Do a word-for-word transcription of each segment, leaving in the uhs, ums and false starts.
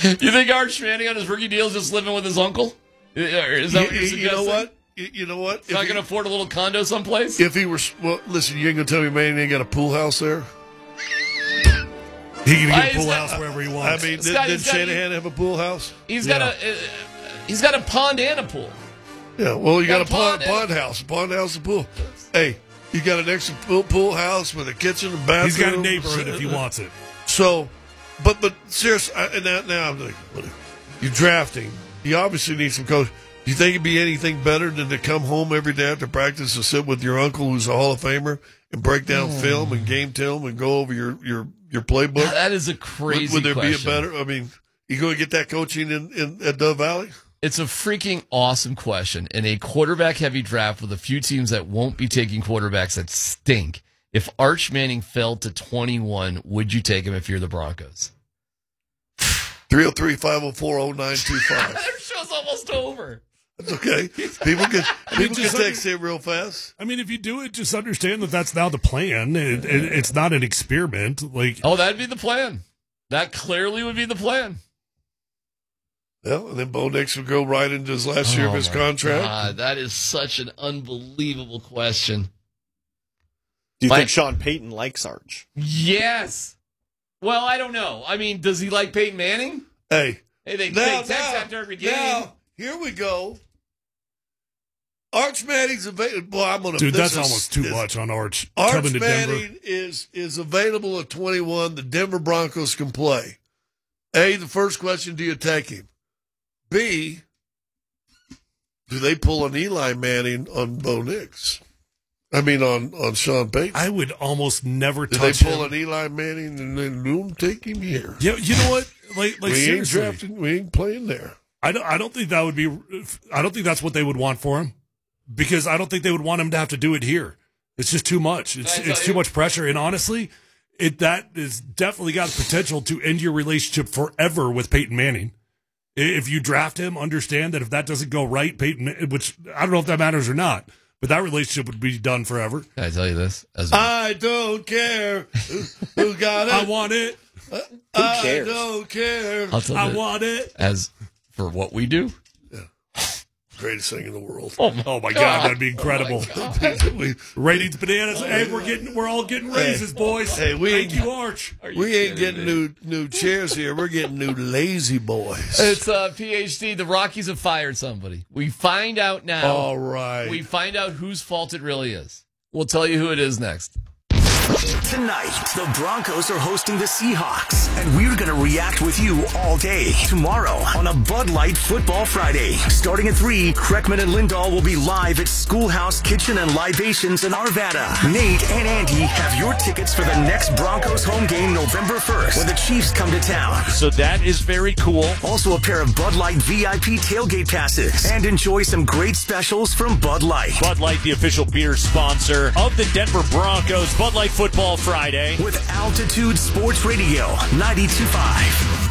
You think Arch Manning on his rookie deal is just living with his uncle? Is that what you're you, suggesting? you know what? You, you know what? He's not going to afford a little condo someplace? If he were, well, listen, you ain't going to tell me Manning ain't got a pool house there? He can Uh, get a pool got- house wherever he I wants. mean, He's did, got- did he's got- Shanahan have a pool house? He's Yeah. got a uh, he's got a pond and a pool. Yeah, well, you got, Got a a pond, pond, pond house, a pond house, a pool. Hey, you got an extra pool, pool house with a kitchen and bathroom. He's got a neighborhood if he wants it. So, but but seriously, I, and now, now I'm like, you're drafting. You obviously need some coach. Do you think it'd be anything better than to come home every day after practice and sit with your uncle who's a Hall of Famer and break down Mm. film and game film and go over your your your playbook? That is a crazy Would, would there question. be a better? I mean, you going to get that coaching in, in at Dove Valley? It's a freaking awesome question. In a quarterback-heavy draft with a few teams that won't be taking quarterbacks that stink, if Arch Manning fell to twenty-one, would you take him if you're the Broncos? three oh three, five oh four, oh nine two five. That show's almost over. That's okay. People can people can just text it real fast. I mean, if you do it, just understand that that's now the plan. It, it, it's not an experiment. Like, Oh, that'd be the plan. That clearly would be the plan. Yeah, and then Bo Nix would go right into his last year of Oh, his my contract. God, that is such an unbelievable question. Do you My- think Sean Payton likes Arch? Yes. Well, I don't know. I mean, does he like Peyton Manning? Hey, Hey, they, now, they text now, after every game. now, here we go. Arch Manning's available. Boy, I'm gonna. dude, this that's is- almost too this- much on Arch. Arch coming to Denver. Manning is is available at twenty-one. The Denver Broncos can play. A, the first question: do you take him? B, do they pull an Eli Manning on Bo Nix? I mean, on, on Sean Payton. I would almost never Did they touch pull him. an Eli Manning and then boom, take him here? Yeah, you know what? Like, like we ain't seriously, drafting. We ain't playing there. I don't. I don't think that would be. I don't think that's what they would want for him, because I don't think they would want him to have to do it here. It's just too much. It's I tell it's you- too much pressure. And honestly, it that is definitely got the potential to end your relationship forever with Peyton Manning. I- If you draft him, understand that if that doesn't go right, Peyton, which I don't know if that matters or not, but that relationship would be done forever. Can I tell you this? As I don't care who, who got it. I want it. I cares? don't care. I'll tell I you, want it. as for what we do. Greatest thing in the world. Oh my God, that'd be incredible. we, Ratings bananas. Hey, we're getting, we're all getting raises, boys. hey, we Thank ain't- you, Arch. Are you we ain't kidding getting me? new new chairs here. We're getting new lazy boys. It's uh, P H D. The Rockies have fired somebody. We find out now. All right. We find out whose fault it really is. We'll tell you who it is next. Tonight, the Broncos are hosting the Seahawks, and we're going to react with you all day. Tomorrow on a Bud Light Football Friday. Starting at three, Kreckman and Lindahl will be live at Schoolhouse Kitchen and Libations in Arvada. Nate and Andy have your tickets for the next Broncos home game November first, when the Chiefs come to town. So that is very cool. Also a pair of Bud Light V I P tailgate passes, and enjoy some great specials from Bud Light. Bud Light, the official beer sponsor of the Denver Broncos. Bud Light Football Friday. With Altitude Sports Radio ninety-two point five.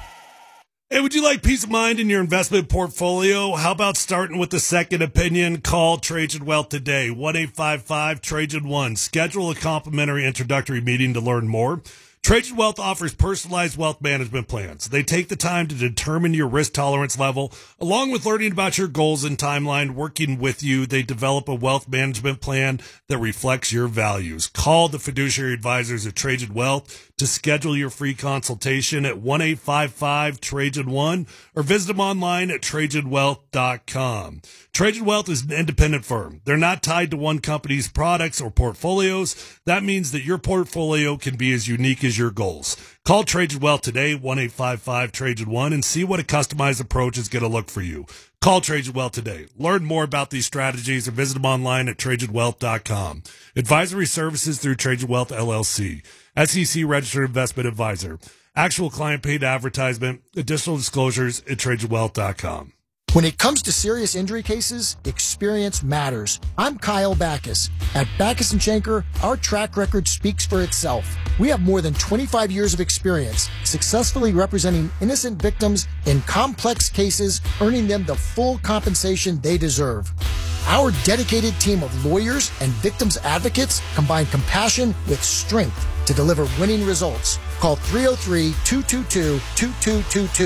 Hey, would you like peace of mind in your investment portfolio? How about starting with the second opinion? Call Trajan Wealth today, one eight five five Trajan one. Schedule a complimentary introductory meeting to learn more. Trajan Wealth offers personalized wealth management plans. They take the time to determine your risk tolerance level. Along with learning about your goals and timeline, working with you, they develop a wealth management plan that reflects your values. Call the fiduciary advisors at Trajan Wealth to schedule your free consultation at one eight five five Trajan one or visit them online at trajan wealth dot com. Trajan Wealth is an independent firm. They're not tied to one company's products or portfolios. That means that your portfolio can be as unique as your goals. Call Trajan Wealth today, one eight five five Trajan one, and see what a customized approach is going to look for you. Call Trajan Wealth today. Learn more about these strategies or visit them online at trajan wealth dot com. Advisory services through Trajan Wealth, L L C. S E C registered investment advisor. Actual client paid advertisement. Additional disclosures at trajan wealth dot com. When it comes to serious injury cases, experience matters. I'm Kyle Backus. At Backus and Schenker, our track record speaks for itself. We have more than twenty-five years of experience successfully representing innocent victims in complex cases, earning them the full compensation they deserve. Our dedicated team of lawyers and victims advocates combine compassion with strength to deliver winning results. Call three oh three, two two two, two two two two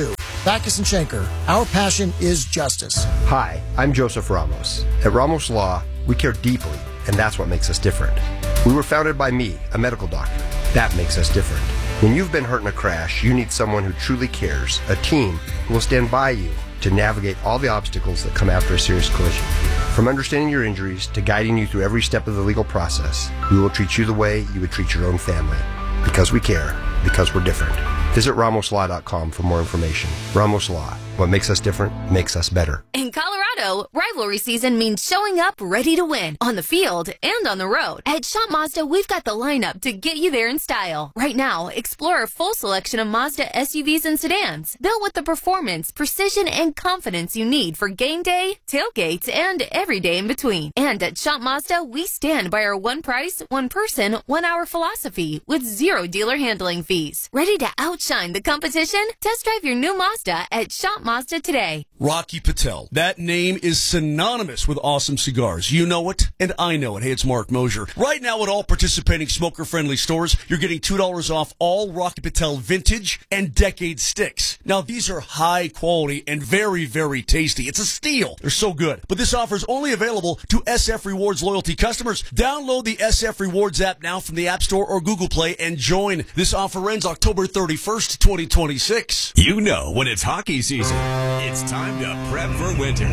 Backus and Schenker, our passion is justice. Hi, I'm Joseph Ramos. At Ramos Law, we care deeply, and that's what makes us different. We were founded by me, a medical doctor. That makes us different. When you've been hurt in a crash, you need someone who truly cares, a team who will stand by you to navigate all the obstacles that come after a serious collision. From understanding your injuries to guiding you through every step of the legal process, we will treat you the way you would treat your own family. Because we care, because we're different. Visit ramos law dot com for more information. Ramos Law. What makes us different makes us better. In Colorado, rivalry season means showing up ready to win on the field and on the road. At Shop Mazda, we've got the lineup to get you there in style. Right now, explore a full selection of Mazda S U Vs and sedans, built with the performance, precision, and confidence you need for game day, tailgates, and every day in between. And at Shop Mazda, we stand by our one price, one person, one hour philosophy with zero dealer handling fees. Ready to outshine the competition? Test drive your new Mazda at Shop Mazda today. Rocky Patel. That name is synonymous with awesome cigars. You know it, and I know it. Hey, it's Mark Mosier. Right now at all participating smoker-friendly stores, you're getting two dollars off all Rocky Patel vintage and decade sticks. Now, these are high quality and very, very tasty. It's a steal. They're so good. But this offer is only available to S F Rewards loyalty customers. Download the S F Rewards app now from the App Store or Google Play and join. This offer ends October thirty-first, twenty twenty-six. You know when it's hockey season, it's time to prep for winter.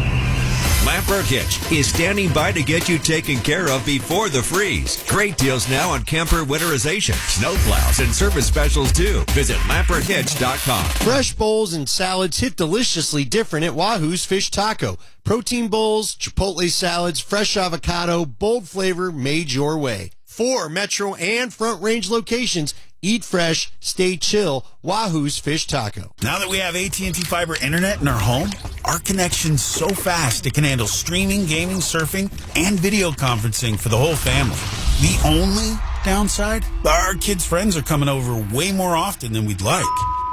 Lampert Hitch is standing by to get you taken care of before the freeze. Great deals now on camper winterization, snowplows, and service specials too. Visit lampert hitch dot com. Fresh bowls and salads hit deliciously different at Wahoo's Fish Taco. Protein bowls, chipotle salads, fresh avocado, bold flavor made your way. Four Metro and Front Range locations. Eat fresh, stay chill. Wahoo's Fish Taco. Now that we have A T and T Fiber Internet in our home, our connection's so fast it can handle streaming, gaming, surfing, and video conferencing for the whole family. The only downside? Our kids' friends are coming over way more often than we'd like.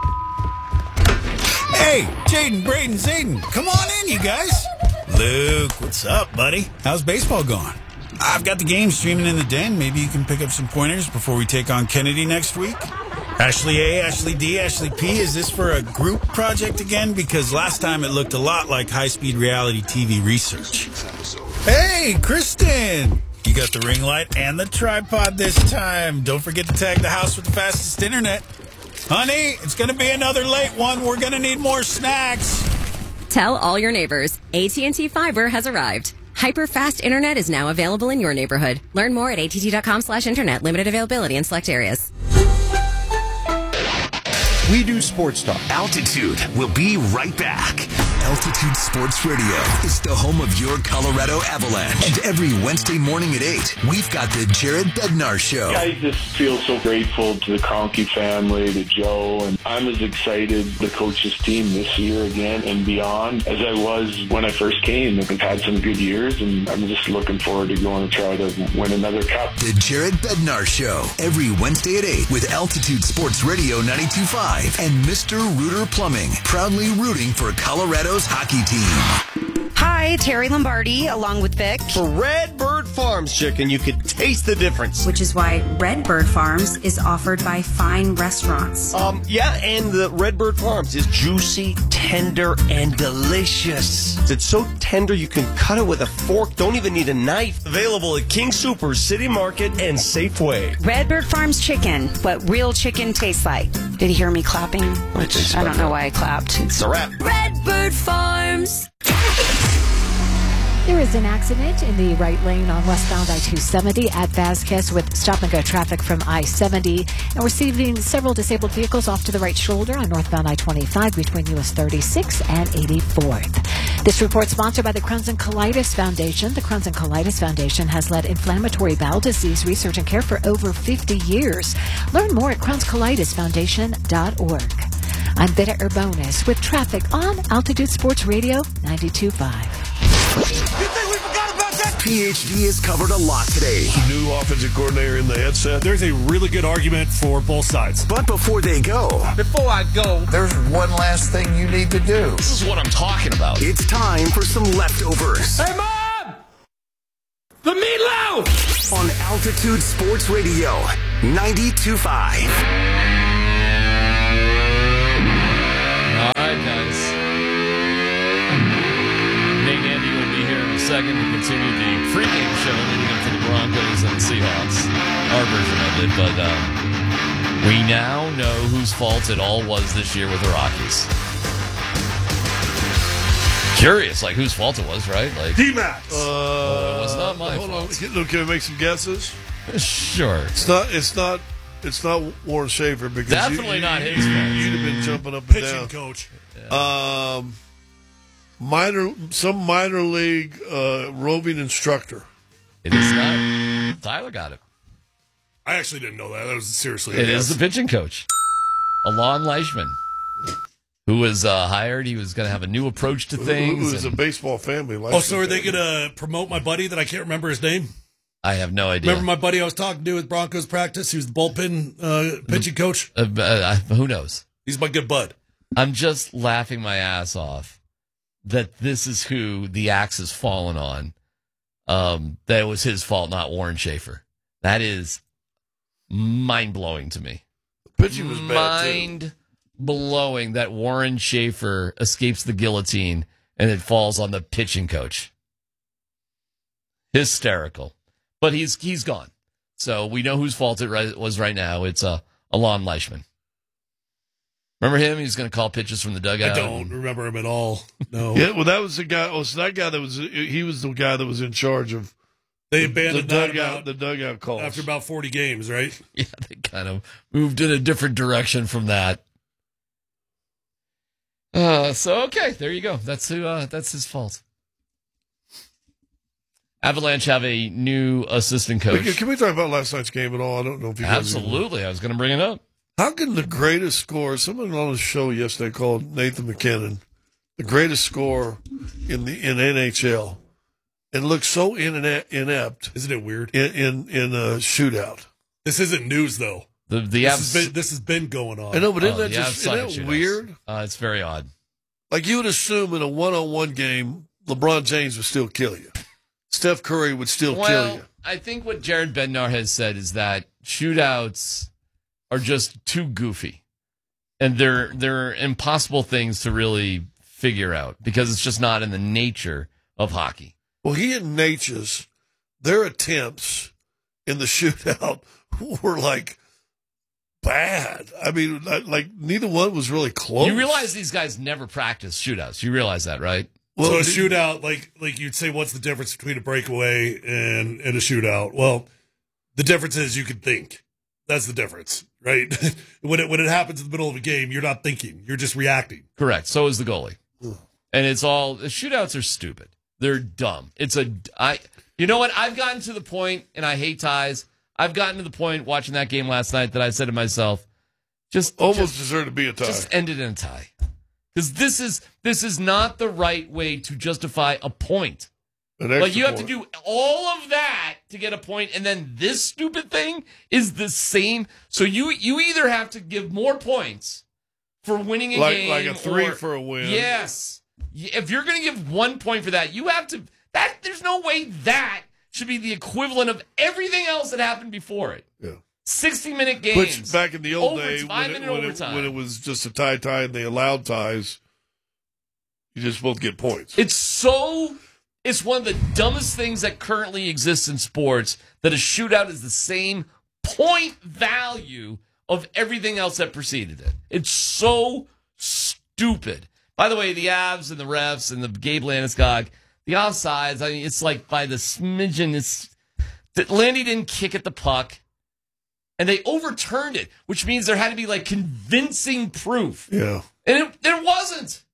Hey, Jaden, Braden, Zayden, come on in, you guys. Luke, what's up, buddy? How's baseball going? I've got the game streaming in the den. Maybe you can pick up some pointers before we take on Kennedy next week. Ashley A, Ashley D, Ashley P, is this for a group project again? Because last time it looked a lot like high-speed reality T V research. Hey, Kristen! You got the ring light and the tripod this time. Don't forget to tag the house with the fastest internet. Honey, it's going to be another late one. We're going to need more snacks. Tell all your neighbors, A T and T Fiber has arrived. Hyper-fast internet is now available in your neighborhood. Learn more at A T T dot com slash internet. Limited availability in select areas. We do sports talk. Altitude will be right back. Altitude Sports Radio is the home of your Colorado Avalanche. And every Wednesday morning at eight, we've got the Jared Bednar Show. I just feel so grateful to the Kroenke family, to Joe, and I'm as excited the coach's team this year again and beyond as I was when I first came. I've had some good years, and I'm just looking forward to going to try to win another cup. The Jared Bednar Show, every Wednesday at eight with Altitude Sports Radio ninety-two point five and Mister Rooter Plumbing, proudly rooting for Colorado's hockey team. Hi, Terry Lombardi, along with Vic. For Redbird Farms chicken, you could taste the difference. Which is why Redbird Farms is offered by fine restaurants. Um, yeah, and the Redbird Farms is juicy, tender, and delicious. It's so tender you can cut it with a fork, don't even need a knife. Available at King Soopers, City Market, and Safeway. Redbird Farms chicken, what real chicken tastes like. Did you hear me clapping? Which I don't know why I clapped. It's a wrap. Redbird Farms. There is an accident in the right lane on westbound I two seventy at Vasquez with stop-and-go traffic from I seventy. And we're receiving several disabled vehicles off to the right shoulder on northbound I twenty-five between U S thirty-six and eighty-fourth. This report sponsored by the Crohn's and Colitis Foundation. The Crohn's and Colitis Foundation has led inflammatory bowel disease research and care for over fifty years. Learn more at crohns colitis foundation dot org. I'm Beta Urbonis with traffic on Altitude Sports Radio ninety-two point five. You think we forgot about that? P H D has covered a lot today. New offensive coordinator in the headset. There's a really good argument for both sides. But before they go, before I go, there's one last thing you need to do. This is what I'm talking about. It's time for some leftovers. Hey, Mom! The meatloaf! On Altitude Sports Radio, ninety-two point five. All right, second to continue the pregame show leading up to the Broncos and the Seahawks. Our version of it, but um, we now know whose fault it all was this year with the Rockies. Curious, like whose fault it was, right? Like D-Max. Uh, oh, it was not my hold fault. on. Can we make some guesses? Sure. It's not. It's not. It's not Warren Schaefer because definitely you, not you, his fault. You'd have been jumping up and Pitching down. coach. Yeah. Um, minor, some minor league uh, roving instructor. It is not. Tyler got it. I actually didn't know that. That was seriously. It is the pitching coach, Alon Leishman, who was uh, hired. He was going to have a new approach to things. Who was a baseball family. Oh, so are they going to promote my buddy that I can't remember his name? I have no idea. Remember my buddy I was talking to at Broncos practice? He was the bullpen uh, pitching coach. Uh, uh, who knows? He's my good bud. I'm just laughing my ass off that this is who the axe has fallen on. Um, that it was his fault, not Warren Schaefer. That is mind-blowing to me. The pitching was bad, mind-blowing that Warren Schaefer escapes the guillotine and it falls on the pitching coach. Hysterical. But he's he's gone. So we know whose fault it right, was right now. It's uh, Alon Leishman. Remember him? He's going to call pitches from the dugout. I don't remember him at all. No. Yeah, well, that was the guy. Oh, so that guy that was he was the guy that was in charge of. They abandoned the that dugout. about, the dugout calls after about forty games, right? Yeah, they kind of moved in a different direction from that. Uh, so okay, there you go. That's who. Uh, that's his fault. Avalanche have a new assistant coach. Can we talk about last night's game at all? I don't know if you guys absolutely. I was going to bring it up. How can the greatest scorer? Someone on the show yesterday called Nathan McKinnon the greatest scorer in the in N H L, and look so inept. Isn't it weird? In in, in a shootout. This isn't news though. The the this, Avs, has been, this has been going on. I know, but isn't oh, that just isn't that weird? Uh, it's very odd. Like you would assume in a one-on-one game, LeBron James would still kill you. Steph Curry would still well, kill you. I think what Jared Bednar has said is that shootouts are just too goofy, and they're they're impossible things to really figure out because it's just not in the nature of hockey. Well, he and Natchez, their attempts in the shootout were like bad. I mean, like neither one was really close. You realize these guys never practice shootouts. You realize that, right? Well, so a shootout, like like you'd say, what's the difference between a breakaway and, and a shootout? Well, the difference is you can think. That's the difference, right? when it when it happens in the middle of a game, you're not thinking. You're just reacting. Correct. So is the goalie. And it's all, the shootouts are stupid. They're dumb. It's a, I, you know what? I've gotten to the point, and I hate ties. I've gotten to the point watching that game last night that I said to myself, just almost just, deserve to be a tie. Just end it in a tie. Because this is this is not the right way to justify a point. Like you have point. to do all of that to get a point, and then this stupid thing is the same. So you you either have to give more points for winning a like, game, like a three or, for a win. Yes, if you're going to give one point for that, you have to. That there's no way that should be the equivalent of everything else that happened before it. Yeah. sixty-minute games. Which back in the old over, day, five when it, minute when, it, overtime. when it was just a tie tie and they allowed ties, you just both get points. It's so, it's one of the dumbest things that currently exists in sports that a shootout is the same point value of everything else that preceded it. It's so stupid. By the way, the Avs and the refs and the Gabe Landeskog, the offsides, I mean, it's like by the smidgen, it's, that Landy didn't kick at the puck. And they overturned it, which means there had to be like convincing proof. Yeah. And it, there wasn't.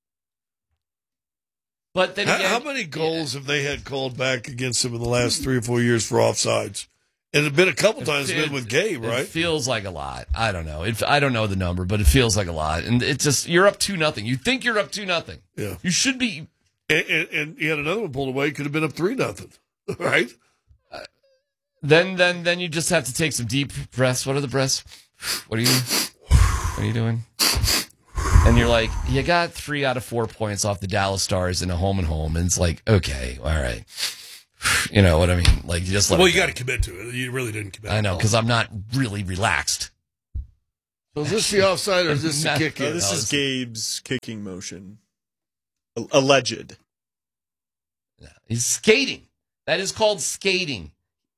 But then how, again, how many goals yeah. have they had called back against them in the last three or four years for offsides? And it's been a couple times it, been with Gabe, right? It feels like a lot. I don't know. It, I don't know the number, but it feels like a lot. And it's just, you're up two nothing. You think you're up two nothing. Yeah. You should be. And, and, and you had another one pulled away. Could have been up three nothing, right? Uh, then, then, then you just have to take some deep breaths. What are the breaths? What are you? What are you doing? And you're like, you got three out of four points off the Dallas Stars in a home and home, and it's like, okay, all right. You know what I mean? Like, you just let well, it you go. got to commit to it. You really didn't commit. I know, because I'm not really relaxed. So is this the offside or is this the kick? No, this no, is Gabe's kicking motion. Alleged. He's skating. That is called skating.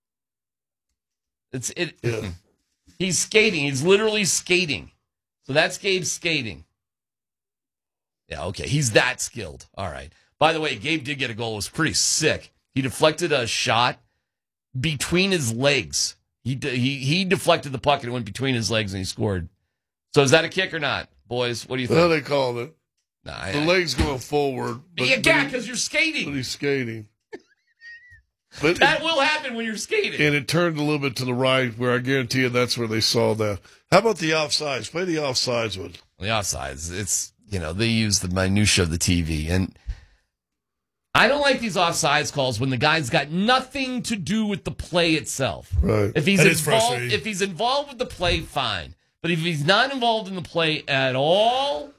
It's it. Yeah. He's skating. He's literally skating. So that's Gabe skating. Yeah, okay. He's that skilled. All right. By the way, Gabe did get a goal. It was pretty sick. He deflected a shot between his legs. He he he deflected the puck and it went between his legs and he scored. So is that a kick or not, boys? What do you think? Well, they called it. Nah, the I, legs going forward. But, yeah, but because you're skating. But he's skating. But that it, will happen when you're skating. And it turned a little bit to the right, where I guarantee you that's where they saw that. How about the offsides? Play the offsides one. The offsides. It's, you know, they use the minutia of the T V. And I don't like these offsides calls when the guy's got nothing to do with the play itself. Right. If he's That is involved, frustrating. if he's involved with the play, fine. But if he's not involved in the play at all,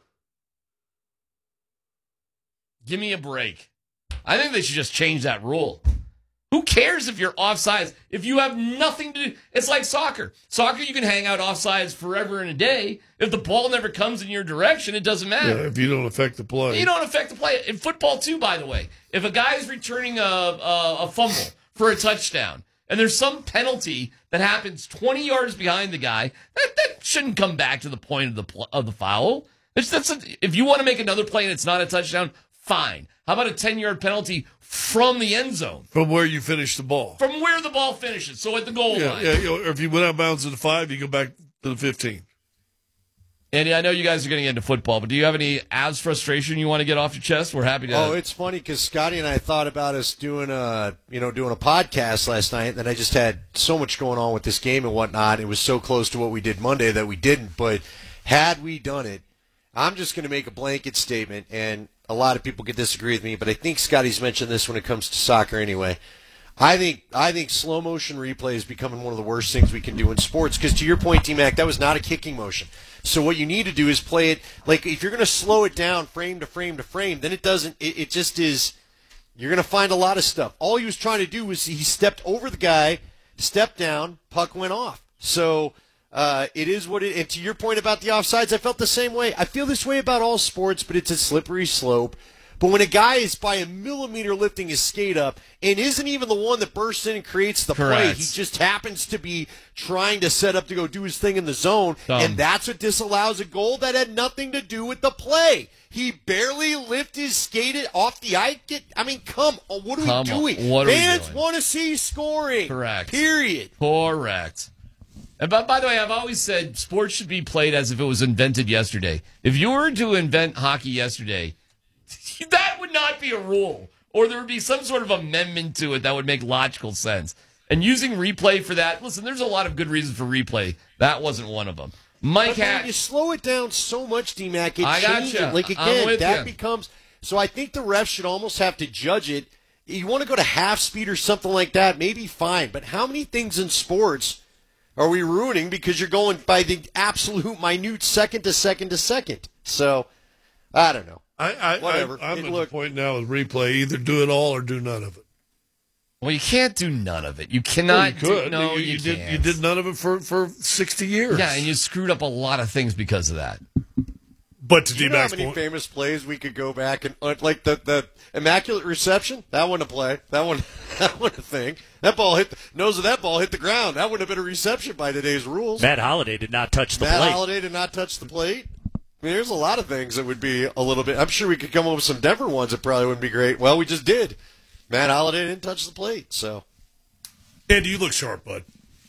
give me a break. I think they should just change that rule. Who cares if you're offsides? If you have nothing to do, it's like soccer. Soccer, you can hang out offsides forever and a day. If the ball never comes in your direction, it doesn't matter. Yeah, if you don't affect the play. You don't affect the play. In football, too, by the way. If a guy is returning a, a, a fumble for a touchdown, and there's some penalty that happens twenty yards behind the guy, that, that shouldn't come back to the point of the pl- of the foul. It's, that's a, if you want to make another play and it's not a touchdown, fine. How about a ten-yard penalty from the end zone? From where you finish the ball. From where the ball finishes, so at the goal Yeah, line. yeah, you know, or if you went out of bounds at the five, you go back to the fifteen. Andy, I know you guys are going to get into football, but do you have any Avs frustration you want to get off your chest? We're happy to. Oh, it's funny because Scotty and I thought about us doing a, you know, doing a podcast last night, and then I just had so much going on with this game and whatnot. It was so close to what we did Monday that we didn't. But had we done it, I'm just going to make a blanket statement, and a lot of people could disagree with me, but I think Scotty's mentioned this when it comes to soccer anyway. I think I think slow motion replay is becoming one of the worst things we can do in sports. Because to your point, T-Mac, that was not a kicking motion. So what you need to do is play it like if you're going to slow it down frame to frame to frame, then it doesn't. It, it just is. You're going to find a lot of stuff. All he was trying to do was he stepped over the guy, stepped down, puck went off. So uh, it is what it. And to your point about the offsides, I felt the same way. I feel this way about all sports, but it's a slippery slope. But when a guy is by a millimeter lifting his skate up and isn't even the one that bursts in and creates the Correct. play, he just happens to be trying to set up to go do his thing in the zone, Dumb. and that's what disallows a goal that had nothing to do with the play. He barely lifted his skate off the ice. Get, I mean, come on, what are Come we on, doing? what are we Fans doing? want to see scoring. Correct. Period. Correct. And by, by the way, I've always said sports should be played as if it was invented yesterday. If you were to invent hockey yesterday, that would not be a rule. Or there would be some sort of amendment to it that would make logical sense. And using replay for that, listen, there's a lot of good reasons for replay. That wasn't one of them. Mike But when Hatch. you slow it down so much, D-Mac, it I gotcha. changes. Like, I'm again, with that you. becomes... So I think the refs should almost have to judge it. You want to go to half speed or something like that, maybe fine. But how many things in sports are we ruining because you're going by the absolute minute second to second to second? So, I don't know. I, I, Whatever. I, I'm It at looked- the point now with replay. Either do it all or do none of it. Well, you can't do none of it. You Well, cannot you could. do no, you, you, you did. can't. You did none of it for, for sixty years. Yeah, and you screwed up a lot of things because of that. But to Do you know how D-Mac's many point, famous plays we could go back and uh, like the the immaculate reception? That one a play. That one. That one a thing. That ball hit the nose of that ball hit the ground. That would have been a reception by today's rules. Matt Holliday did not touch the Matt plate. Holliday did not touch the plate. I mean, there's a lot of things that would be a little bit. I'm sure we could come up with some Denver ones that probably wouldn't be great. Well, we just did. Matt Holliday didn't touch the plate, so. Andy, you look sharp, bud.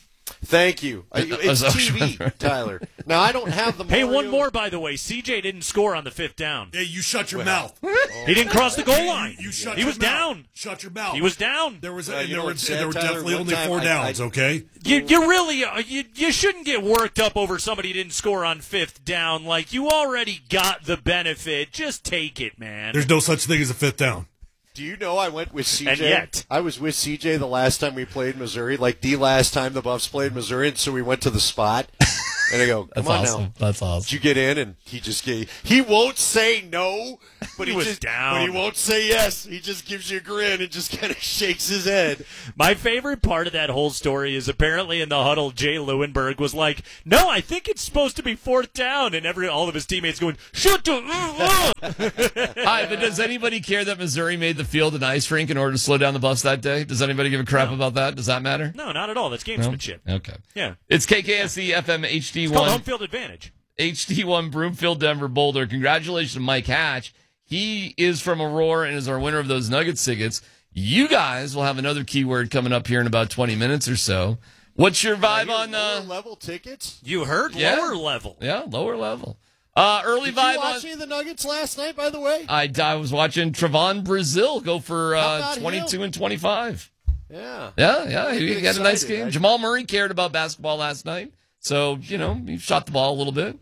Thank you. I- It's Oh, T V, sure. Tyler. Now, I don't have the Hey, Mario- one more, by the way. C J didn't score on the fifth down. Hey, you shut your Well. mouth. He didn't cross the goal line. You shut He your was mouth. down. Shut your mouth. He was down. There was, Uh, and you there know were, what, Chad, there were Tyler, definitely one only time four I- downs. I- okay. You, you really uh, you, you shouldn't get worked up over somebody who didn't score on fifth down. Like, you already got the benefit. Just take it, man. There's no such thing as a fifth down. Do you know I went with C J? And yet. I was with C J the last time we played Missouri, like the last time the Buffs played Missouri, and so we went to the spot. And I go, come That's on awesome. now. That's awesome. Did you get in? And he just gave, he won't say no, but he, He was just, down. but he won't say yes. He just gives you a grin and just kind of shakes his head. My favorite part of that whole story is apparently in the huddle, Jay Lewinberg was like, no, I think it's supposed to be fourth down. And every all of his teammates going, shoot to All right, but does anybody care that Missouri made the field an ice rink in order to slow down the bus that day? Does anybody give a crap No. about that? Does that matter? No, not at all. That's gamesmanship. No? Okay. Yeah. It's K K S E F M H D It's called one. home field advantage. H D one Broomfield, Denver, Boulder. Congratulations to Mike Hatch. He is from Aurora and is our winner of those Nuggets tickets. You guys will have another keyword coming up here in about twenty minutes or so. What's your vibe on lower uh, level tickets? You heard Yeah. lower level. Yeah, lower level. Uh, early Did vibe you watch on. any of the Nuggets last night, by the way? I, I was watching Trevon Brazil go for How uh, about twenty-two him? and twenty-five. Yeah. Yeah, yeah, he Get had a nice excited. game. I- Jamal Murray cared about basketball last night, so you know he shot the ball a little bit.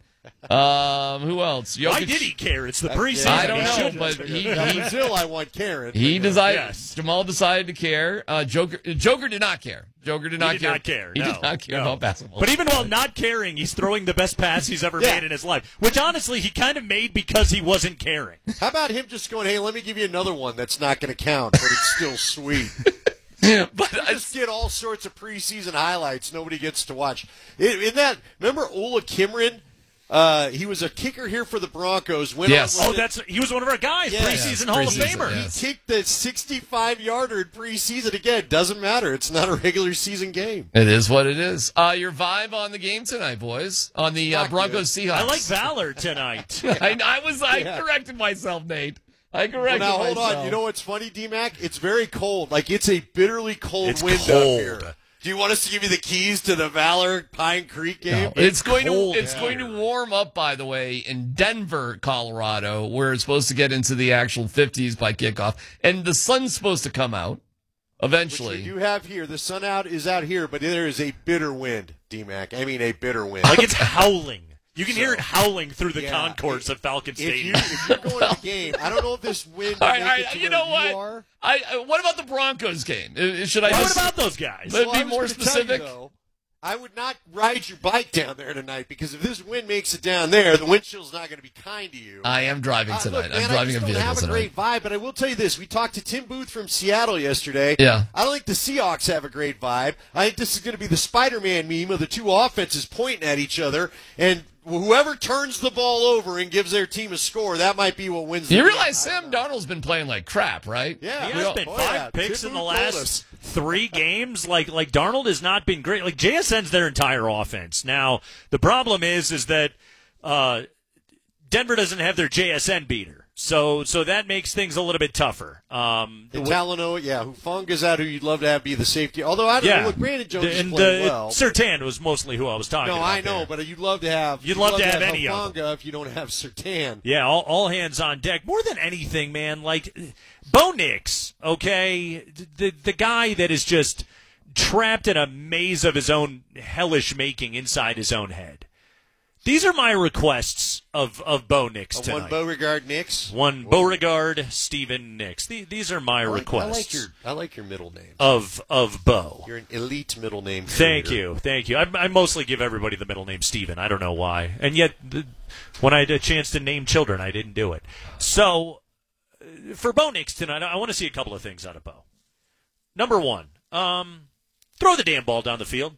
Um, who else? Why Jokic- did he care? It's the preseason. I don't He know, shouldn't. but he, Now, he Brazil, I want Karen. He but, uh, decided. Yes. Jamal decided to care. Uh, Joker. Joker did not care. Joker did not he did care. not care. He no, did not care no. about basketball. But even while not caring, he's throwing the best pass he's ever Yeah. made in his life. Which honestly, he kind of made because he wasn't caring. How about him just going, hey, let me give you another one that's not going to count, but it's still sweet. but You just get all sorts of preseason highlights nobody gets to watch. In, in that, remember Ola Kimrin? Uh, he was a kicker here for the Broncos. Went Yes. on, Oh, that's he was one of our guys, Yes. preseason Yes, Hall of preseason, Famer. yeah. He kicked the sixty-five-yarder in preseason again. Doesn't matter. It's not a regular season game. it is what it is. Uh, your vibe on the game tonight, boys? On the uh, Not Broncos Seahawks. I like Valor tonight. I, I was. I Yeah. corrected myself, Nate. I Well, corrected now, hold myself. on. You know what's funny, D-Mac? It's very cold. Like, it's a bitterly cold It's wind cold. up here. Do you want us to give you the keys to the Valor Pine Creek game? No, it's, going cold to it's here. going to warm up, by the way, in Denver, Colorado, where it's supposed to get into the actual fifties by kickoff, and the sun's supposed to come out Which eventually. we do have here. The sun out is out here, but there is a bitter wind, D-Mac. I mean, a bitter wind. Like it's howling. You can So, hear it howling through the yeah, concourse if- of Falcon if, you, Stadium. if you're going to the game, I don't know if this wind will All right, make all it right. to You where know what? you are. I, I what about the Broncos game? Uh, Should I? What just, about those guys? Let Well, be I was more gonna tell you, specific. though, I would not ride your bike down there tonight because if this wind makes it down there, the wind chill's not going to be kind to you. I am driving Uh, tonight. look, man, I'm driving I a just vehicle don't have a tonight. great vibe, but I will tell you this. We talked to Tim Booth from Seattle yesterday. Yeah. I don't think the Seahawks have a great vibe. I think this is going to be the Spider-Man meme of the two offenses pointing at each other, and whoever turns the ball over and gives their team a score, that might be what wins the You game. realize Sam Darnold's been playing like crap, right? Yeah. He We has all- been oh, five yeah. picks Tim in the Booth told last us. three games. Like like Darnold has not been great. Like J S N's their entire offense. Now the problem is is that uh, Denver doesn't have their J S N beater, so so that makes things a little bit tougher. Um, And Talanoa, yeah, Hufunga's out, who you'd love to have be the safety. Although I don't yeah, know, look, Brandon Jones is and playing uh, well. Sertan was mostly who I was talking No, about. I know, there. but you'd love to have. You'd love to have any of Hufanga if you don't have Sertan. Yeah, all, all hands on deck. More than anything, man, like Bo Nix, okay, the the guy that is just trapped in a maze of his own hellish making inside his own head. These are my requests of, of Bo Nix Uh, tonight. one Beauregard Nix. One Beauregard, Stephen Nix. The, these are my I like, requests. I like your I like your middle name. of of Bo. You're an elite middle name. Thank creator. you, thank you. I, I mostly give everybody the middle name Stephen. I don't know why, and yet the, when I had a chance to name children, I didn't do it. So uh, for Bo Nix tonight, I want to see a couple of things out of Bo. Number one, um, throw the damn ball down the field.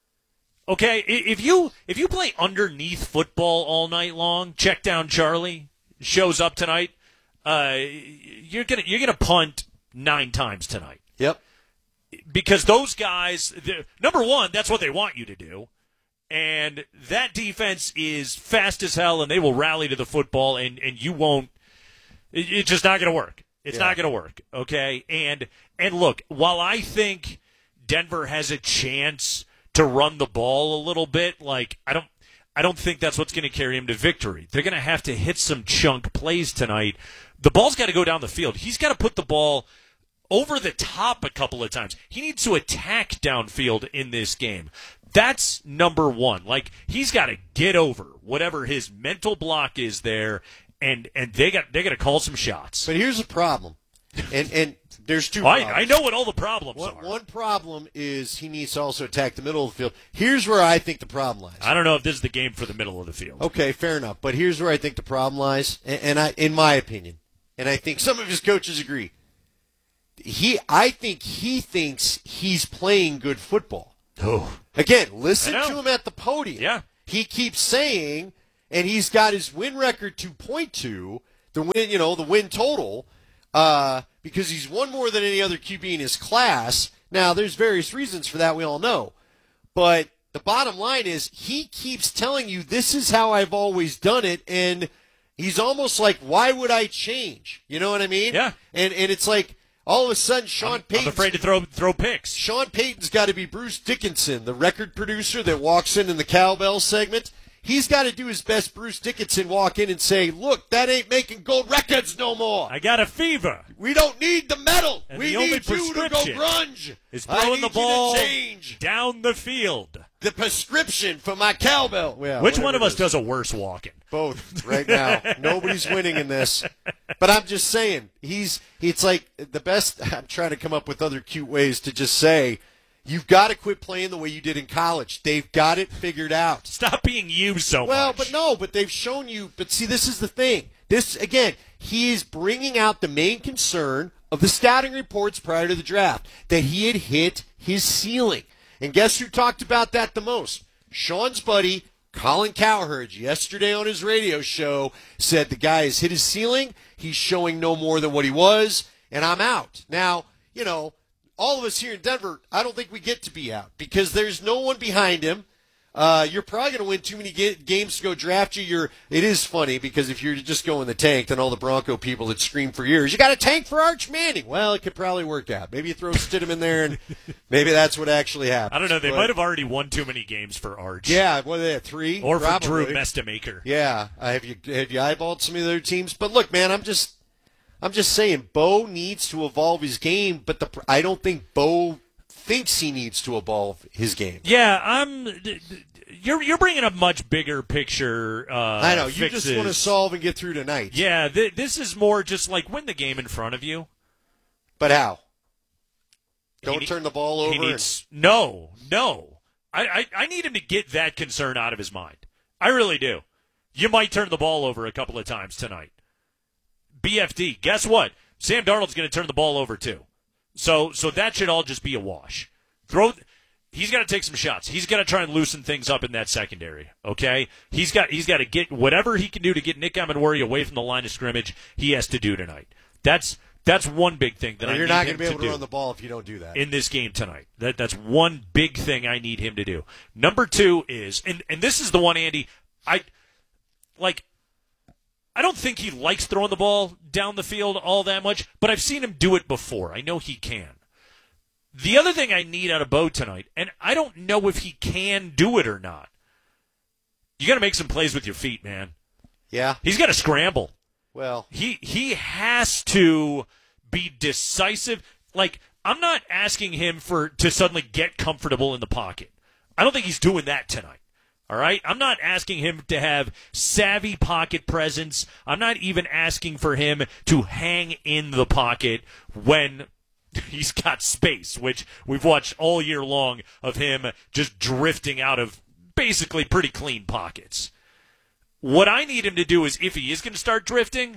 Okay, I- if you if you play underneath football all night long, check down Charlie shows up tonight. Uh, you're gonna you're gonna punt nine times tonight. Yep. Because those guys, the- number one, that's what they want you to do. And that defense is fast as hell, and they will rally to the football, and, and you won't. It, it's just not going to work. It's Yeah. not going to work, okay? And and look, while I think Denver has a chance to run the ball a little bit, like I don't, I don't think that's what's going to carry him to victory. They're going to have to hit some chunk plays tonight. The ball's got to go down the field. He's got to put the ball over the top a couple of times. He needs to attack downfield in this game. That's number one. Like, he's got to get over whatever his mental block is there, and and they got they got to call some shots. But here's the problem, and and there's two. Oh, I, problems. I know what all the problems one, are. One problem is he needs to also attack the middle of the field. Here's where I think the problem lies. I don't know if this is the game for the middle of the field. Okay, fair enough. But here's where I think the problem lies, and, and I, in my opinion, and I think some of his coaches agree. He, I think he thinks he's playing good football. Oh. Again, listen to him at the podium. Yeah. He keeps saying, and he's got his win record to point to, the win, you know, the win total, uh, because he's won more than any other Q B in his class. Now, there's various reasons for that, we all know. But the bottom line is he keeps telling you this is how I've always done it, and he's almost like, why would I change? You know what I mean? Yeah. And and it's like, all of a sudden, Sean I'm, Payton. I'm afraid to throw throw picks. Sean Payton's got to be Bruce Dickinson, the record producer that walks in in the cowbell segment. He's got to do his best Bruce Dickinson walk in and say, look, that ain't making gold records no more. I got a fever. We don't need the medal. And we the only need you to go prescription grunge. is I throwing need the you ball to change. down the field. The prescription for my cowbell. Yeah, Which one of it us is. does a worse walking? Both right now. Nobody's winning in this. But I'm just saying, he's it's like the best. I'm trying to come up with other cute ways to just say, you've got to quit playing the way you did in college. They've got it figured out. Stop being you so well, much. but no, but they've shown you. But see, this is the thing. This, again, he is bringing out the main concern of the scouting reports prior to the draft, that he had hit his ceiling. And guess who talked about that the most? Sean's buddy, Colin Cowherd, yesterday on his radio show, said the guy has hit his ceiling. He's showing no more than what he was, and I'm out. Now, you know, all of us here in Denver, I don't think we get to be out because there's no one behind him. Uh, you're probably going to win too many ga- games to go draft you. You're, it is funny because if you're just going the tank, then all the Bronco people that scream for years, you got a tank for Arch Manning. Well, it could probably work out. Maybe you throw Stidham in there, and maybe that's what actually happens. I don't know. They But- might have already won too many games for Arch. Yeah, what are they at, three? Or for Probably. Drew Mestamaker. Yeah, uh, have you have you eyeballed some of the other teams? But look, man, I'm just I'm just saying, Bo needs to evolve his game, but the I don't think Bo thinks he needs to evolve his game. Yeah, I'm. You're you're bringing a much bigger picture. Uh, I know you fixes. just want to solve and get through tonight. Yeah, th- this is more just like win the game in front of you. But how? He Don't ne- turn the ball he over. needs, no, no. I, I I need him to get that concern out of his mind. I really do. You might turn the ball over a couple of times tonight. B F D. Guess what? Sam Darnold's going to turn the ball over too. So so that should all just be a wash. Throw. He's got to take some shots. He's got to try and loosen things up in that secondary. Okay, he's got he's got to get whatever he can do to get Nick Amendola away from the line of scrimmage. He has to do tonight. That's that's one big thing that Well, I you're need not him going to be able to do run the ball if you don't do that. in this game tonight. That that's one big thing I need him to do. Number two is, and and this is the one, Andy. I like. I don't think he likes throwing the ball down the field all that much, but I've seen him do it before. I know he can. The other thing I need out of Bo tonight, and I don't know if he can do it or not, you got to make some plays with your feet, man. Yeah. He's got to scramble. Well, He he has to be decisive. Like, I'm not asking him for to suddenly get comfortable in the pocket. I don't think he's doing that tonight. All right? I'm not asking him to have savvy pocket presence. I'm not even asking for him to hang in the pocket when he's got space, which we've watched all year long of him just drifting out of basically pretty clean pockets. What I need him to do is, if he is going to start drifting,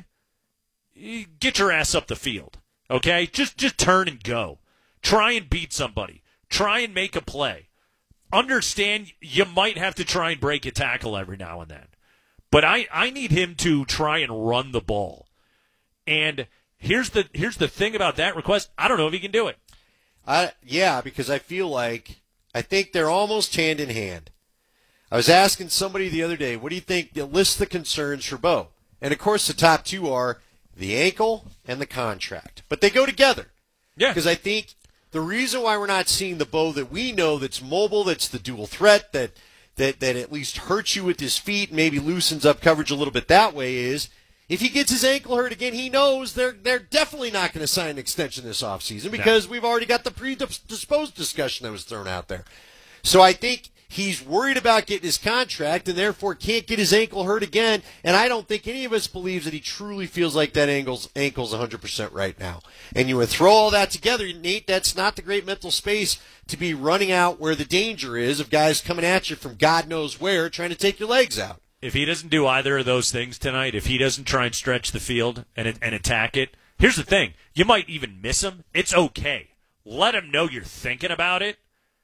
get your ass up the field, okay? Just just turn and go. Try and beat somebody. Try and make a play. Understand you might have to try and break a tackle every now and then. But I, I need him to try and run the ball. And here's the here's the thing about that request. I don't know if he can do it. I yeah, because I feel like I think they're almost hand in hand. I was asking somebody the other day, what do you think? List the concerns for Bo. And of course the top two are the ankle and the contract. But they go together. Yeah. Because I think the reason why we're not seeing the Bo that we know that's mobile, that's the dual threat, that that that at least hurts you with his feet, maybe loosens up coverage a little bit that way is if he gets his ankle hurt again, he knows they're they're definitely not going to sign an extension this offseason because no. we've already got the predisposed discussion that was thrown out there. So I think he's worried about getting his contract and therefore can't get his ankle hurt again. And I don't think any of us believes that he truly feels like that ankle's, ankle's one hundred percent right now. And you would throw all that together, Nate, that's not the great mental space to be running out where the danger is of guys coming at you from God knows where trying to take your legs out. If he doesn't do either of those things tonight, if he doesn't try and stretch the field and and attack it, here's the thing. You might even miss him. It's okay. Let him know you're thinking about it.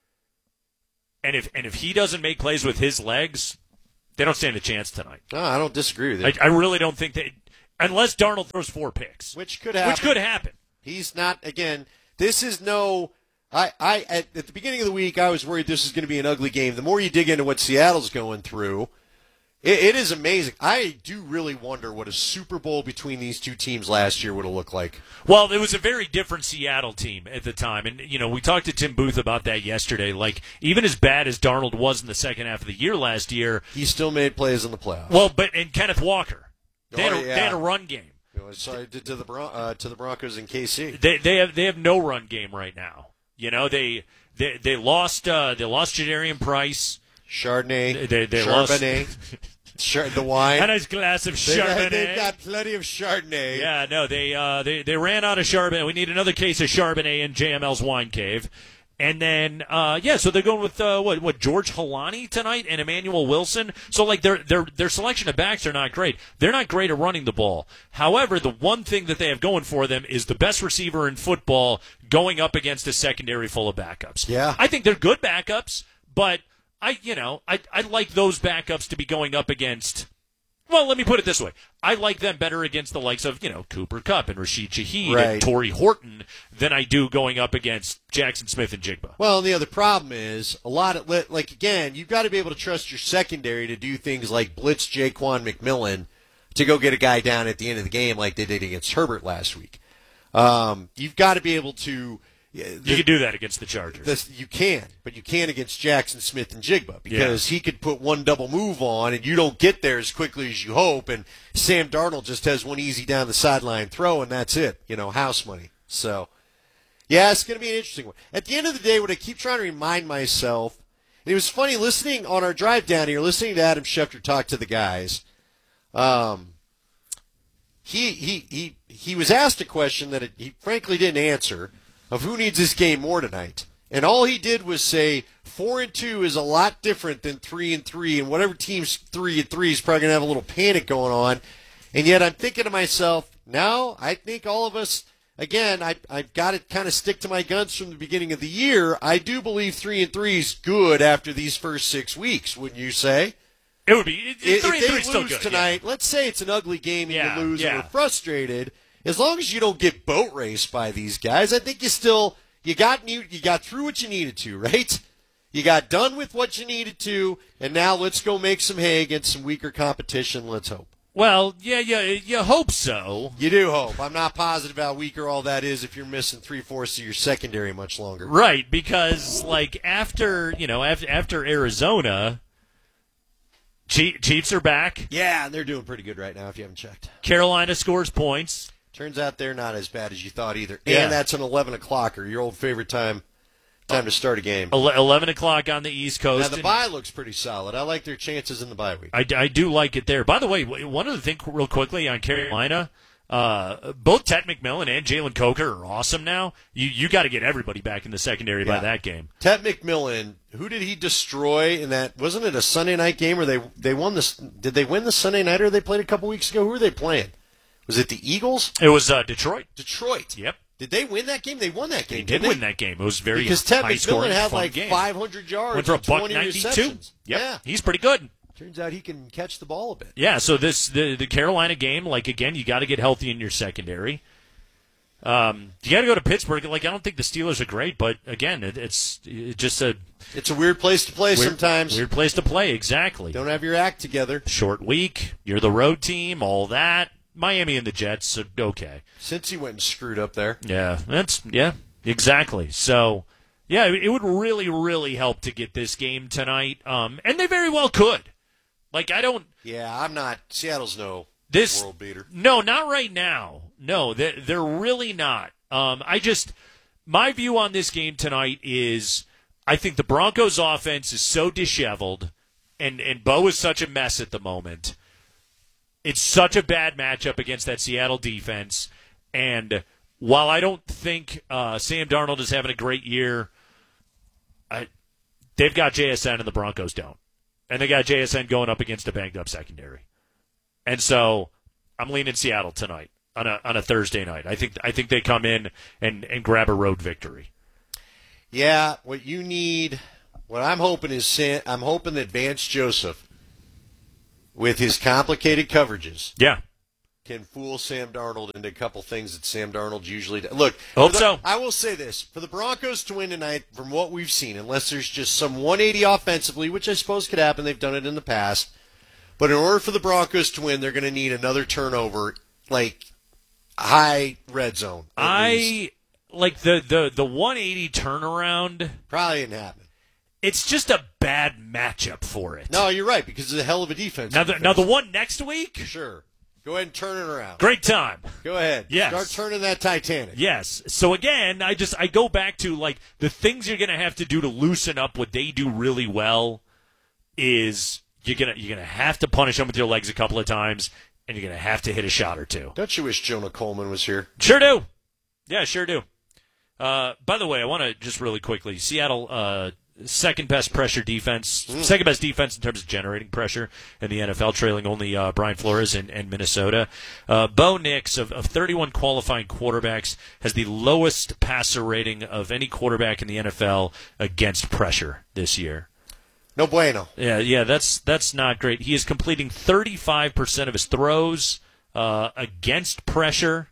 And if and if he doesn't make plays with his legs, they don't stand a chance tonight. No, I don't disagree with you. I, I really don't think that, unless Darnold throws four picks. Which could happen. Which could happen. He's not, again, this is no, I, I at, at the beginning of the week, I was worried this was going to be an ugly game. The more you dig into what Seattle's going through, It, it is amazing. I do really wonder what a Super Bowl between these two teams last year would have looked like. Well, it was a very different Seattle team at the time. And, you know, we talked to Tim Booth about that yesterday. Like, even as bad as Darnold was in the second half of the year last year. He still made plays in the playoffs. Well, but, and Kenneth Walker. They, oh, had, a, yeah. they had a run game. You know, sorry, to, to, the Bron- uh, to the Broncos in K C. They, they, have, they have no run game right now. You know, they they, they lost uh, they lost Jadarian Price. Chardonnay. They, they Charbonnet. lost... Char- the wine. A nice glass of they've, Chardonnay. They've got plenty of Chardonnay. Yeah, no, they uh, they they ran out of Chardonnay. We need another case of Chardonnay in J M L's Wine Cave. And then, uh, yeah, so they're going with uh, what what George Halani tonight and Emmanuel Wilson. So like their their their selection of backs are not great. They're not great at running the ball. However, the one thing that they have going for them is the best receiver in football going up against a secondary full of backups. Yeah, I think they're good backups, but I you know I I like those backups to be going up against. Well, let me put it this way. I like them better against the likes of, you know, Cooper Kupp and Rashid Shaheed right. and Torrey Horton than I do going up against Jackson Smith and Jigba. Well, and the other problem is, a lot of, like, again, you've got to be able to trust your secondary to do things like blitz Jaquan McMillan to go get a guy down at the end of the game like they did against Herbert last week. Um, you've got to be able to... The, you can do that against the Chargers. The, you can, but you can't against Jackson Smith and Jigba because yeah. he could put one double move on and you don't get there as quickly as you hope. And Sam Darnold just has one easy down the sideline throw and that's it. You know, house money. So, yeah, it's going to be an interesting one. At the end of the day, what I keep trying to remind myself, and it was funny listening on our drive down here, listening to Adam Schefter talk to the guys. Um, he he he he was asked a question that it, he frankly didn't answer. Of who needs this game more tonight. And all he did was say four and two is a lot different than three and three, and whatever team's three and three is probably gonna have a little panic going on. And yet I'm thinking to myself, no, I think all of us again, I I've got to kind of stick to my guns from the beginning of the year. I do believe three and three is good after these first six weeks, wouldn't you say? It would be it, if, three if and they three still lose good, tonight, yeah. let's say it's an ugly game and yeah, you lose yeah. and we're frustrated. As long as you don't get boat raced by these guys, I think you still you got you, you got through what you needed to, right? You got done with what you needed to, and now let's go make some hay against some weaker competition. Let's hope. Well, yeah, yeah, you hope so. You do hope. I'm not positive how weaker all that is if you're missing three fourths of your secondary much longer. Right, because like after you know after after Arizona. Chiefs are back. Yeah, and they're doing pretty good right now if you haven't checked. Carolina scores points. Turns out they're not as bad as you thought either. Yeah. And that's an eleven o'clocker, your old favorite time time to start a game. eleven o'clock on the East Coast. Now, the bye looks pretty solid. I like their chances in the bye week. I, I do like it there. By the way, one other thing real quickly on Carolina, uh, both Ted McMillan and Jalen Coker are awesome now. You you got to get everybody back in the secondary yeah. by that game. Ted McMillan, who did he destroy in that? Wasn't it a Sunday night game where they they won this? Did they win the Sunday nighter they played a couple weeks ago? Who were they playing? Was it the Eagles? It was uh, Detroit. Detroit. Yep. Did they win that game? They won that game. They did they? win that game. It was very because Ted high McMillan scoring, had fun like game. five hundred yards. Went for a and buck twenty ninety-two. receptions. Yep. Yeah, he's pretty good. Turns out he can catch the ball a bit. Yeah, so this the the Carolina game, like again, you got to get healthy in your secondary. Um, you got to go to Pittsburgh. Like I don't think the Steelers are great, but again, it, it's it just a it's a weird place to play weird, sometimes. Weird place to play, exactly. Don't have your act together. Short week. You're the road team. All that. Miami and the Jets. So okay. Since he went and screwed up there. Yeah, that's yeah, exactly. So. Yeah, it would really, really help to get this game tonight, um, and they very well could. Like, I don't... Yeah, I'm not... Seattle's no this, world beater. No, not right now. No, they're, they're really not. Um, I just... My view on this game tonight is... I think the Broncos' offense is so disheveled, and, and Bo is such a mess at the moment. It's such a bad matchup against that Seattle defense. And while I don't think uh, Sam Darnold is having a great year, I, they've got J S N and the Broncos don't. And they got J S N going up against a banged-up secondary. And so I'm leaning Seattle tonight on a on a Thursday night. I think I think they come in and, and grab a road victory. Yeah, what you need, what I'm hoping is Sam, I'm hoping that Vance Joseph, with his complicated coverages, yeah, can fool Sam Darnold into a couple things that Sam Darnold usually does. Look, hope the, so. I will say this. For the Broncos to win tonight, from what we've seen, unless there's just some one eighty offensively, which I suppose could happen, they've done it in the past, but in order for the Broncos to win, they're going to need another turnover, like high red zone. I least. like the, the, the one eighty turnaround. Probably didn't happen. It's just a bad matchup for it. No, you're right, because it's a hell of a defense. Now the, now the one next week? Sure. Go ahead and turn it around. Great time. Go ahead. Yes. Start turning that Titanic. Yes. So again, I just I go back to like the things you're gonna have to do to loosen up what they do really well is you're gonna you're gonna have to punish them with your legs a couple of times, and you're gonna have to hit a shot or two. Don't you wish Jonah Coleman was here? Sure do. Yeah, sure do. Uh, by the way, I want to just really quickly, Seattle, uh, second best pressure defense, mm. second best defense in terms of generating pressure in the N F L, trailing only uh, Brian Flores and, and Minnesota. Uh, Bo Nix, of, of thirty-one qualifying quarterbacks, has the lowest passer rating of any quarterback in the N F L against pressure this year. No bueno. Yeah, yeah, that's that's not great. He is completing thirty-five percent of his throws uh, against pressure,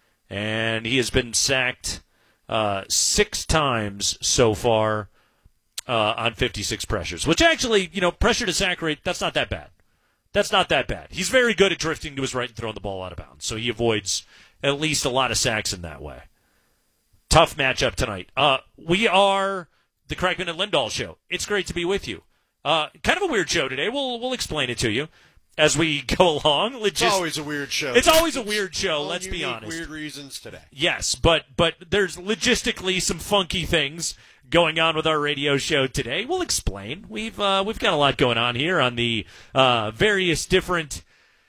and he has been sacked Uh, six times so far uh, on fifty-six pressures, which actually, you know, pressure to sack rate, that's not that bad. That's not that bad. He's very good at drifting to his right and throwing the ball out of bounds, so he avoids at least a lot of sacks in that way. Tough matchup tonight. Uh, we are the Kreckman and Lindahl Show. It's great to be with you. Uh, kind of a weird show today. We'll we'll explain it to you as we go along. It's just, always a weird show. It's always a weird show, well, let's be honest. Weird reasons today. Yes, but but there's logistically some funky things going on with our radio show today. We'll explain. We've uh, we've got a lot going on here on the uh, various different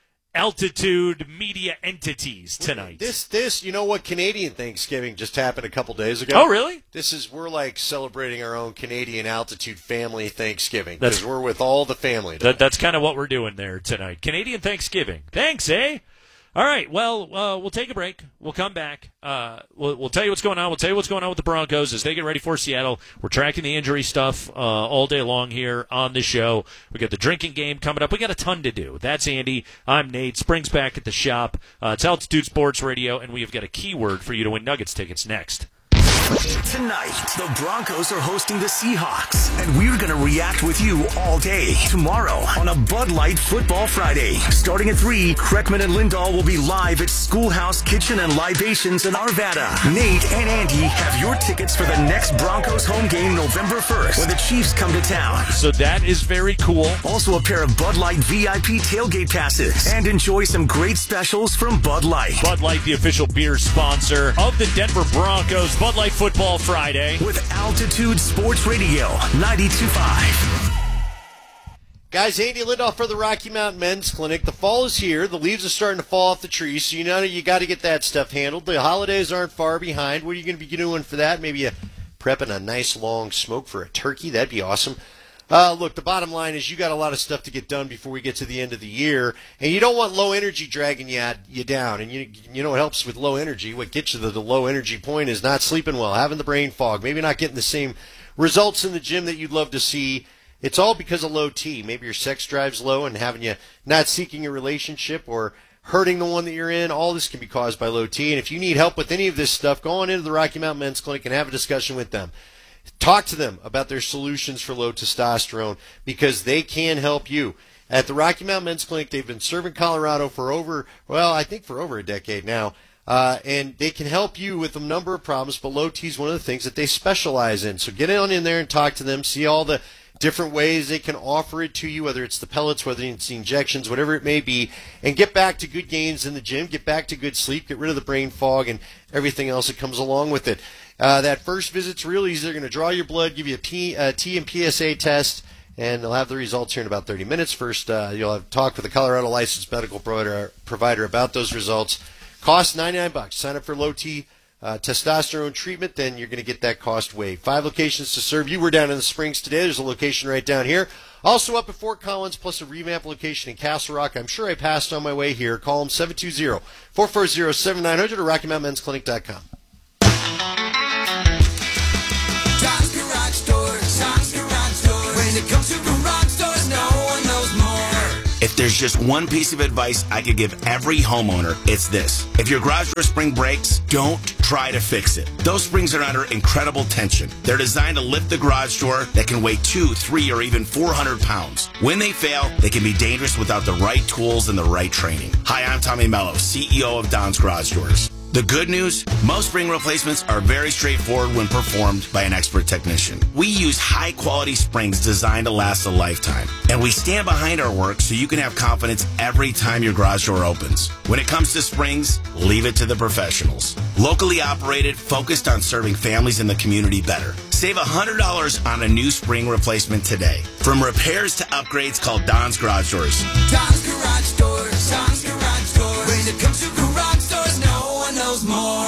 altitude media entities tonight. This this you know what, Canadian Thanksgiving just happened a couple days ago. Oh, really? This is we're like celebrating our own Canadian altitude family Thanksgiving That's- because we're with all the family. That, that's kind of what we're doing there tonight. Canadian Thanksgiving. Thanks, eh? All right. Well, uh, we'll take a break. We'll come back. Uh, we'll, we'll tell you what's going on. We'll tell you what's going on with the Broncos as they get ready for Seattle. We're tracking the injury stuff uh, all day long here on the show. We got the drinking game coming up. We got a ton to do. That's Andy. I'm Nate. Spring's back at the shop. Uh, it's Altitude Sports Radio, and we have got a keyword for you to win Nuggets tickets next. Tonight, the Broncos are hosting the Seahawks, and we're going to react with you all day. Tomorrow, on a Bud Light Football Friday. Starting at three, Kreckman and Lindahl will be live at Schoolhouse Kitchen and Libations in Arvada. Nate and Andy have your tickets for the next Broncos home game November first, when the Chiefs come to town. So that is very cool. Also, a pair of Bud Light V I P tailgate passes, and enjoy some great specials from Bud Light. Bud Light, the official beer sponsor of the Denver Broncos. Bud Light Football Friday. With Altitude Sports Radio, ninety-two point five. Guys, Andy Lindahl for the Rocky Mountain Men's Clinic. The fall is here. The leaves are starting to fall off the trees, so you know you got to get that stuff handled. The holidays aren't far behind. What are you going to be doing for that? Maybe a, prepping a nice long smoke for a turkey. That'd be awesome. Uh, look, the bottom line is you got a lot of stuff to get done before we get to the end of the year, and you don't want low energy dragging you, at, you down. And you you know what helps with low energy? What gets you to the low energy point is not sleeping well, having the brain fog, maybe not getting the same results in the gym that you'd love to see. It's all because of low T. Maybe your sex drive's low and having you not seeking a relationship or hurting the one that you're in. All this can be caused by low T. And if you need help with any of this stuff, go on into the Rocky Mountain Men's Clinic and have a discussion with them. Talk to them about their solutions for low testosterone because they can help you. At the Rocky Mountain Men's Clinic, they've been serving Colorado for over, well, I think for over a decade now. Uh, and they can help you with a number of problems, but low T is one of the things that they specialize in. So get on in there and talk to them, see all the different ways they can offer it to you, whether it's the pellets, whether it's the injections, whatever it may be, and get back to good gains in the gym, get back to good sleep, get rid of the brain fog and everything else that comes along with it. Uh, that first visit's real easy. They're going to draw your blood, give you a P, uh, T and P S A test, and they'll have the results here in about thirty minutes. First, uh, you'll have talk with a Colorado licensed medical provider, provider about those results. Cost ninety-nine bucks. Sign up for low T uh, testosterone treatment, then you're going to get that cost waived. Five locations to serve you. We're down in the Springs today. There's a location right down here. Also up at Fort Collins, plus a revamp location in Castle Rock. I'm sure I passed on my way here. Call them seven two zero, four four zero, seven nine zero zero or Rocky Mountain Men's Clinic dot com. Tom's Garage Door, Tom's Garage Door. When it comes to garage doors, no one knows more. If there's just one piece of advice I could give every homeowner, it's this. If your garage door spring breaks, don't try to fix it. Those springs are under incredible tension. They're designed to lift the garage door that can weigh two, three, or even four hundred pounds. When they fail, they can be dangerous without the right tools and the right training. Hi, I'm Tommy Mello, C E O of Don's Garage Doors. The good news, most spring replacements are very straightforward when performed by an expert technician. We use high-quality springs designed to last a lifetime, and we stand behind our work so you can have confidence every time your garage door opens. When it comes to springs, leave it to the professionals. Locally operated, focused on serving families in the community better. Save one hundred dollars on a new spring replacement today. From repairs to upgrades, call Don's Garage Doors. Tom's Garage Doors, Tom's Garage Doors. When it comes to garage doors, no one knows more.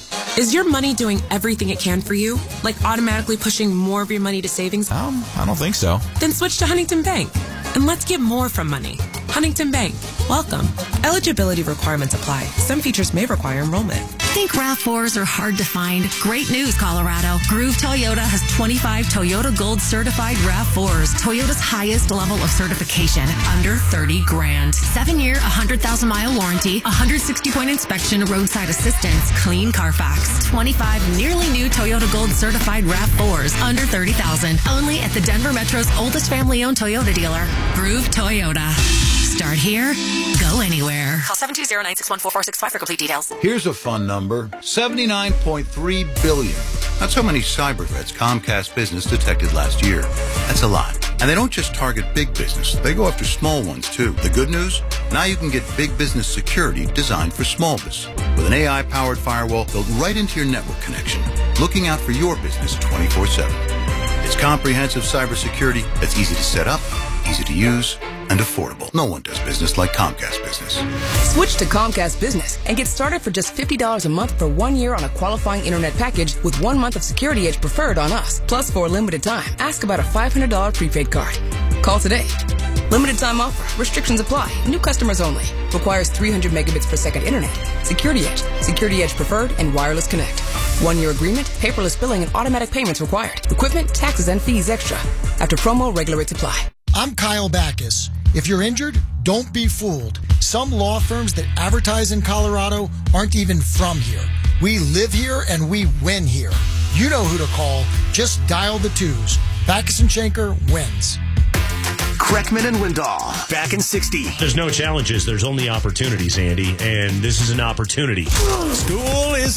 Is your money doing everything it can for you? Like automatically pushing more of your money to savings? Um, I don't think so. Then switch to Huntington Bank. And let's get more from money. Huntington Bank. Welcome. Eligibility requirements apply. Some features may require enrollment. Think RAV fours are hard to find? Great news, Colorado. Groove Toyota has twenty-five Toyota Gold certified RAV fours. Toyota's highest level of certification, under thirty grand. Seven-year, one hundred thousand mile warranty, one hundred sixty point inspection, roadside assistance, clean Carfax. twenty-five nearly new Toyota Gold certified RAV fours, under thirty thousand. Only at the Denver Metro's oldest family-owned Toyota dealer, Groove Toyota. Start here, go anywhere. Call seven two zero, nine six one, four four six five for complete details. Here's a fun number, seventy-nine point three billion. That's how many cyber threats Comcast Business detected last year. That's a lot. And they don't just target big business, they go after small ones too. The good news? Now you can get big business security designed for small business. With an A I-powered firewall built right into your network connection, looking out for your business twenty-four seven. It's comprehensive cybersecurity that's easy to set up, easy to use, and affordable. No one does business like Comcast Business. Switch to Comcast Business and get started for just fifty dollars a month for one year on a qualifying internet package with one month of Security Edge preferred on us. Plus, for a limited time, ask about a five hundred dollars prepaid card. Call today. Limited time offer. Restrictions apply. New customers only. Requires three hundred megabits per second internet. Security Edge. Security Edge preferred and wireless connect. One-year agreement, paperless billing, and automatic payments required. Equipment, taxes, and fees extra. After promo, regular rates apply. I'm Kyle Backus. If you're injured, don't be fooled. Some law firms that advertise in Colorado aren't even from here. We live here and we win here. You know who to call. Just dial the twos. Backus and Schenker wins. Kreckman and Lindahl, back in sixty. There's no challenges. There's only opportunities, Andy, and this is an opportunity. School is